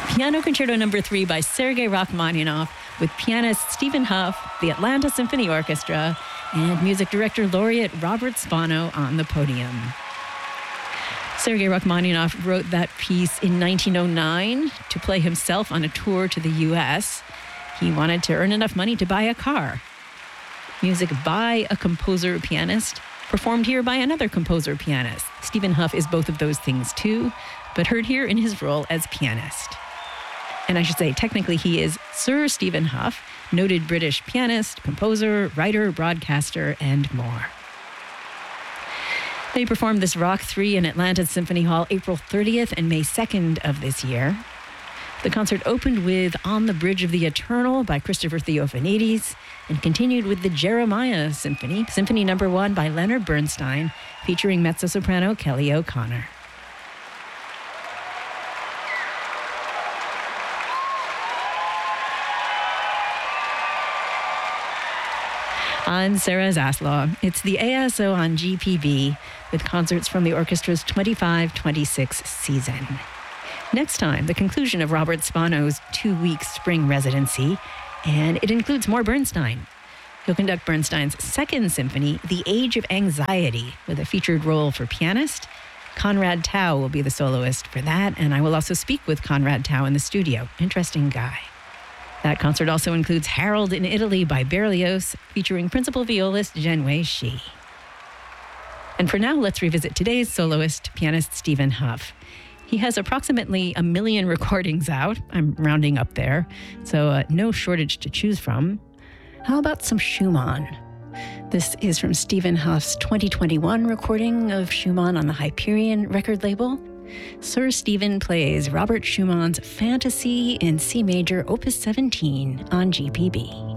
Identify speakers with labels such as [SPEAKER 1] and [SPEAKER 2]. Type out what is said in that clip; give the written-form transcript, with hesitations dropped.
[SPEAKER 1] Piano Concerto No. 3 by Sergei Rachmaninoff with pianist Stephen Huff, the Atlanta Symphony Orchestra, and music director laureate Robert Spano on the podium. Sergei Rachmaninoff wrote that piece in 1909 to play himself on a tour to the U.S. He wanted to earn enough money to buy a car. Music by a composer-pianist, performed here by another composer-pianist. Stephen Huff is both of those things too, but heard here in his role as pianist. And I should say, technically, he is Sir Stephen Huff, noted British pianist, composer, writer, broadcaster, and more. They performed this Rock 3 in Atlanta Symphony Hall April 30th and May 2nd of this year. The concert opened with On the Bridge of the Eternal by Christopher Theophanides and continued with the Jeremiah Symphony, Symphony No. 1 by Leonard Bernstein, featuring mezzo-soprano Kelly O'Connor. I'm Sarah Zaslaw. It's the ASO on GPB with concerts from the orchestra's 25-26 season. Next time, the conclusion of Robert Spano's 2-week spring residency, and it includes more Bernstein. He'll conduct Bernstein's second symphony, The Age of Anxiety, with a featured role for pianist. Conrad Tao will be the soloist for that, and I will also speak with Conrad Tao in the studio. Interesting guy. That concert also includes Harold in Italy by Berlioz, featuring principal violist Zhenwei Shi. And for now, let's revisit today's soloist, pianist Stephen Huff. He has approximately 1 million recordings out. I'm rounding up there, so no shortage to choose from. How about some Schumann? This is from Stephen Huff's 2021 recording of Schumann on the Hyperion record label. Sir Stephen plays Robert Schumann's Fantasy in C major, Opus 17 on GPB.